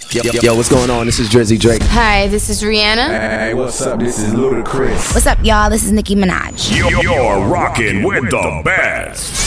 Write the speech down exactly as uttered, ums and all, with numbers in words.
Yo, yo, yo, what's going on? This is Drizzy Drake. Hi, this is Rihanna. Hey, what's up? This is Ludacris. What's up, y'all? This is Nicki Minaj. You're rocking with the best.